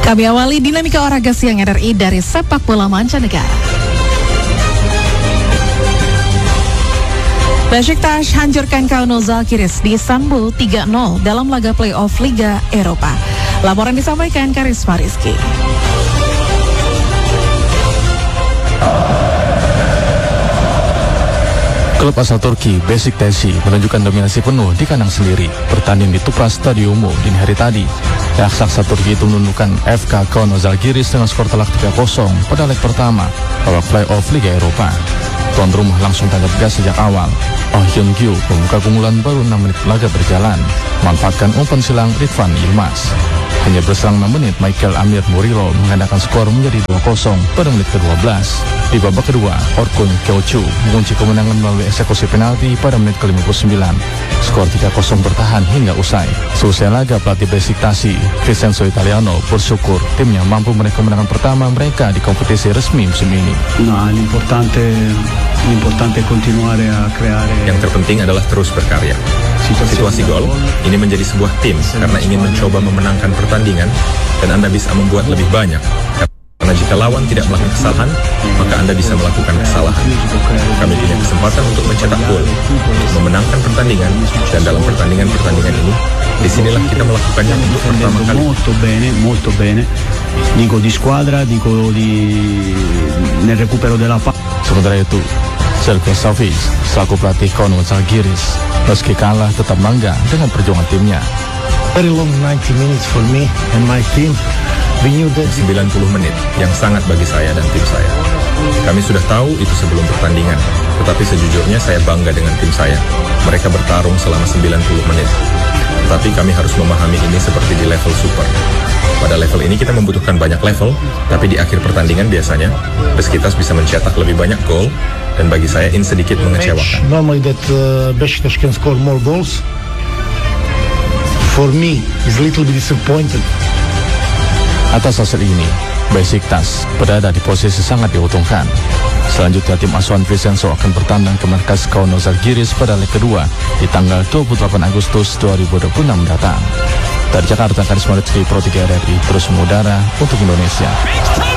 Kami awali dinamika olahraga siang RRI dari sepak bola mancanegara. Besiktas hancurkan Kauno Zalgiris di Istanbul 3-0 dalam laga playoff Liga Eropa. Laporan disampaikan Karisma Rizky. Klub asal Turki Besiktas menunjukkan dominasi penuh di kandang sendiri. Bertanding di Tupras Stadium dini hari tadi. Raksasa Turki itu menundukkan FK Kauno Zalgiris dengan skor telak 3-0 pada leg pertama babak playoff Liga Eropa. Tuan rumah langsung tanggap gas sejak awal. Oh Hyun-gyu membuka keunggulan baru 6 menit laga berjalan, manfaatkan umpan silang Ridvan Yilmaz. Hanya berselang 6 menit, Michael Amir Murillo menggandakan skor menjadi 2-0 pada menit ke-12. Di babak kedua, Orkun Kyeochu mengunci kemenangan melalui eksekusi penalti pada menit ke-59. Skor 3-0 bertahan hingga usai. Selesai laga, pelatih Besiktas, Vincenzo Italiano, bersyukur timnya mampu meraih kemenangan pertama mereka di kompetisi resmi musim ini. Yang terpenting adalah terus berkarya. Situasi gol ini menjadi sebuah tim karena ingin mencoba memenangkan pertandingan dan Anda bisa membuat lebih banyak. Karena jika lawan tidak melakukan kesalahan, maka Anda bisa melakukan kesalahan. Kami punya kesempatan untuk mencetak gol, untuk memenangkan pertandingan, dan dalam pertandingan-pertandingan ini, disinilah kita melakukannya untuk pertama kali. Molto bene. Dico di squadra, dico nel recupero della palla. Sementara itu, Željko Savić selaku pelatih Kauno Zalgiris meski kalah tetap bangga dengan perjuangan timnya. Very long 90 minutes for me and my team. 90 menit yang sangat bagi saya dan tim saya. Kami sudah tahu itu sebelum pertandingan, tetapi sejujurnya saya bangga dengan tim saya. Mereka bertarung selama 90 menit. Tetapi kami harus memahami ini seperti di level super. Pada level ini kita membutuhkan banyak level, tapi di akhir pertandingan biasanya Besiktas bisa mencetak lebih banyak gol, dan bagi saya ini sedikit mengecewakan. Normally that Besiktas can score more goals. For me, is a little bit disappointed. Atas hasil ini, Besiktas berada di posisi sangat diuntungkan. Selanjutnya tim asuhan Vincenzo akan bertandang ke markas Kauno Zalgiris pada leg kedua di tanggal 28 Agustus 2026 mendatang. Dari Jakarta, Karisma Rizky, Pro 3 RRI, terus mengudara untuk Indonesia.